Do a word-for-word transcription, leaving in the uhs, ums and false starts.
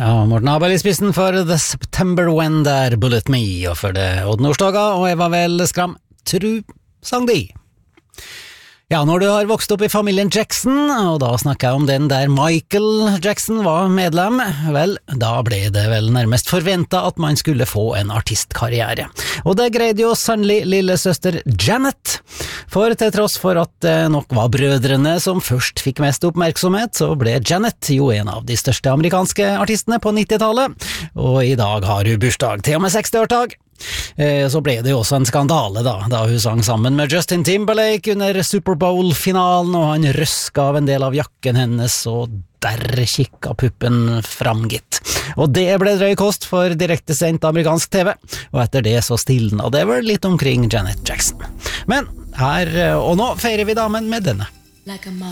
Ja, Morten Abel I spissen for The September When Der Bullet Me, og for det Odd Nordstoga og Eva Vel Skram, Tru sang de. Ja, når du har vokst opp I familien Jackson, og da snakker jeg om den der Michael Jackson var medlem, vel, da ble det vel nærmest forventet at man skulle få en artistkarriere. Og det greide jo sannelig lillesøster Janet, for til tross for at det nok var brødrene som først fikk mest oppmerksomhet, så ble Janet jo en av de største amerikanske artistene på nittitallet, og I dag har hun bursdag, til og med seksti-årsdag. Eh, så ble det jo også en skandale da, da hun sang sammen med Justin Timberlake under Super Bowl-finalen, og han røska av en del av jakken hennes, og der kikka puppen fram gitt. Og det ble drøy kost for direktesendt amerikansk TV, og etter det så stilna det vel litt omkring Janet Jackson. Men her, og nå feirer vi damen med denne. Like a moth